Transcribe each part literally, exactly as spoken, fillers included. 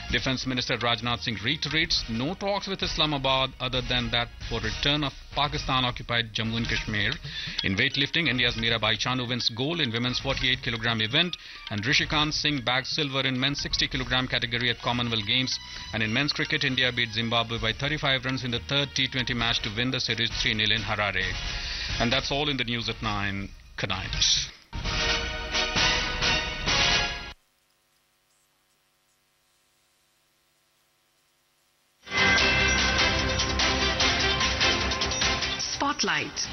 Defence Minister Rajnath Singh reiterates no talks with Islamabad other than that for return of Pakistan-occupied Jammu and Kashmir. In weightlifting, India's Mirabai Chanu wins gold in women's forty-eight kilogram event, and Rishikant Singh bags silver in men's sixty kilogram category at Commonwealth Games. And in men's cricket, India beat Zimbabwe by thirty-five runs in the third T twenty match to win the series three nil in Harare. And that's all in the news at nine. Good night. Spotlight.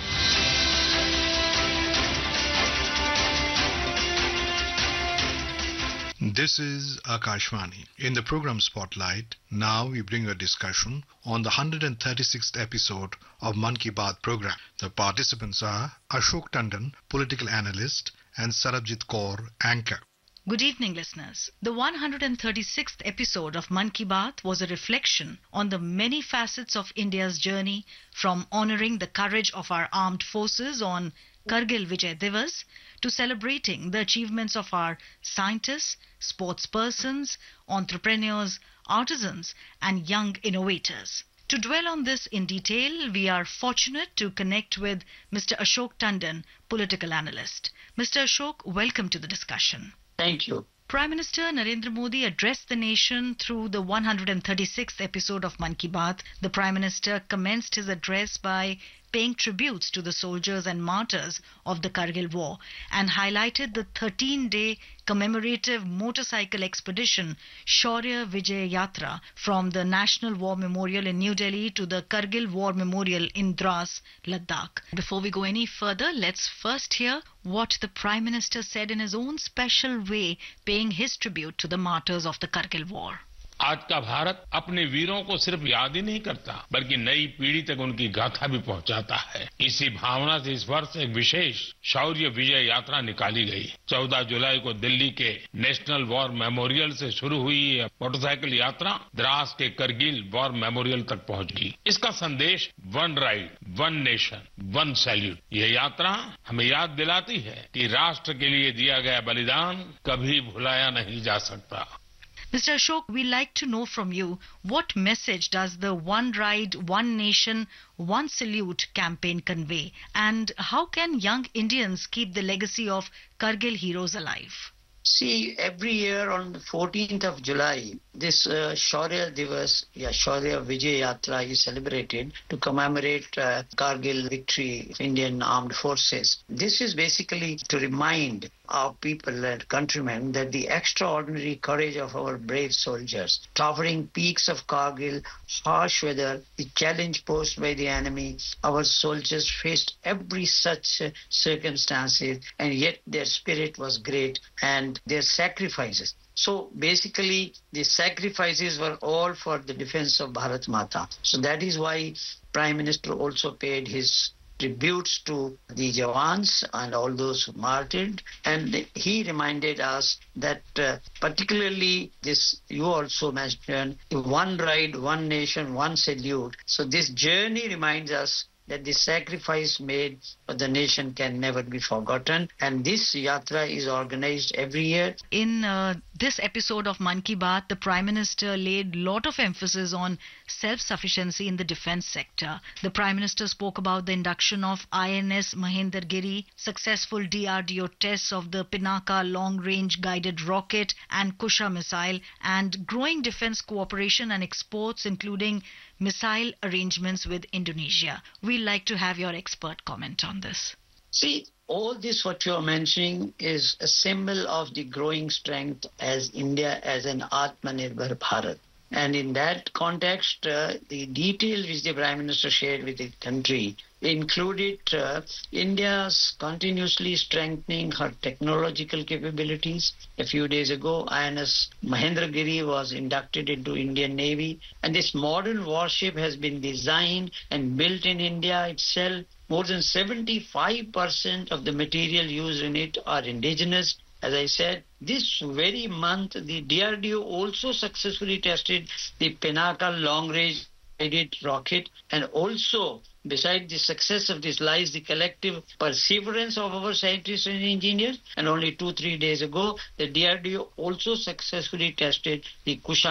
This is Akashvani. In the program Spotlight, now we bring a discussion on the one hundred thirty-sixth episode of Mann Ki Baat program. The participants are Ashok Tandon, political analyst, and Sarabjit Kaur, anchor. Good evening, listeners. The one hundred thirty-sixth episode of Mann Ki Baat was a reflection on the many facets of India's journey, from honouring the courage of our armed forces on Kargil Vijay Divas to celebrating the achievements of our scientists, sportspersons, entrepreneurs, artisans and young innovators. To dwell on this in detail, we are fortunate to connect with Mister Ashok Tandon, political analyst. Mister Ashok, welcome to the discussion. Thank you. Prime Minister Narendra Modi addressed the nation through the one hundred thirty-sixth episode of Mann Ki Baat. The Prime Minister commenced his address by paying tributes to the soldiers and martyrs of the Kargil War and highlighted the thirteen-day commemorative motorcycle expedition Shaurya Vijay Yatra from the National War Memorial in New Delhi to the Kargil War Memorial in Dras, Ladakh. Before we go any further, let's first hear what the Prime Minister said in his own special way, paying his tribute to the martyrs of the Kargil War. आज का भारत अपने वीरों को सिर्फ याद ही नहीं करता, बल्कि नई पीढ़ी तक उनकी गाथा भी पहुंचाता है। इसी भावना से इस वर्ष एक विशेष शौर्य विजय यात्रा निकाली गई। चौदह जुलाई को दिल्ली के नेशनल वॉर मेमोरियल से शुरू हुई यह मोटरसाइकिल यात्रा द्रास के करगिल वॉर मेमोरियल तक पहुंची। इसका संदेश one ride, one nation, one salute. यह यात्रा हमें याद दिलाती है कि राष्ट्र के लिए दिया गया बलिदान कभी भुलाया नहीं जा सकता। Mister Ashok, we'd like to know from you, what message does the One Ride, One Nation, One Salute campaign convey? And how can young Indians keep the legacy of Kargil heroes alive? See, every year on the fourteenth of July, this uh, Shaurya Divas, yeah, Shaurya Vijay Yatra is celebrated to commemorate uh, Kargil victory of Indian armed forces. This is basically to remind our people and countrymen that the extraordinary courage of our brave soldiers, towering peaks of Kargil, harsh weather, the challenge posed by the enemy, our soldiers faced every such uh, circumstances, and yet their spirit was great and their sacrifices. So basically, the sacrifices were all for the defense of Bharat Mata. So that is why Prime Minister also paid his tributes to the Jawans and all those who martyred. And he reminded us that uh, particularly this, you also mentioned, one ride, one nation, one salute. So this journey reminds us that the sacrifice made for the nation can never be forgotten. And this yatra is organized every year. In uh, this episode of Mann Ki Baat, the Prime Minister laid lot of emphasis on self-sufficiency in the defence sector. The Prime Minister spoke about the induction of I N S Mahendragiri, successful D R D O tests of the Pinaka long-range guided rocket and Kusha missile, and growing defence cooperation and exports, including missile arrangements with Indonesia. We'd like to have your expert comment on this. See, all this what you are mentioning is a symbol of the growing strength as India as an Atmanirbhar Bharat. And in that context, uh, the details which the Prime Minister shared with the country included uh, India's continuously strengthening her technological capabilities. A few days ago, I N S Mahendragiri was inducted into Indian Navy, and this modern warship has been designed and built in India itself. More than seventy-five percent of the material used in it are indigenous. As I said, this very month, the D R D O also successfully tested the Pinaka long-range guided rocket, and also, beside the success of this lies the collective perseverance of our scientists and engineers. And only two, three days ago, the D R D O also successfully tested the Kusha